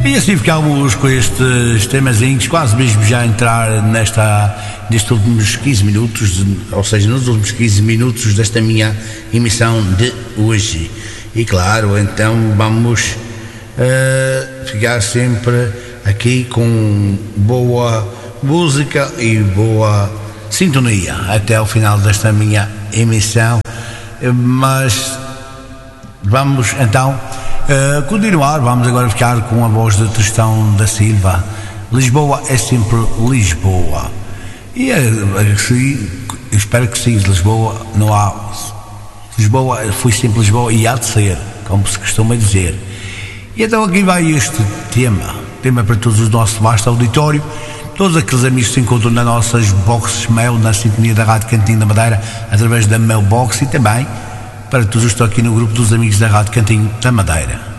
E assim ficámos com estes temazinhos, quase mesmo já a entrar nestes últimos 15 minutos, ou seja, nos últimos 15 minutos desta minha emissão de hoje. E claro, então vamos ficar sempre aqui com boa música e boa sintonia até ao final desta minha emissão, mas vamos então continuar. Vamos agora ficar com a voz de Tristão da Silva. Lisboa é sempre Lisboa, e espero que sim, Lisboa não há, Lisboa foi sempre Lisboa e há de ser, como se costuma dizer. E então aqui vai este tema para todos os nossos vasto auditório, todos aqueles amigos que se encontram nas nossas boxes mail, na sintonia da Rádio Cantinho da Madeira, através da mailbox, e também para todos os que estão aqui no grupo dos amigos da Rádio Cantinho da Madeira.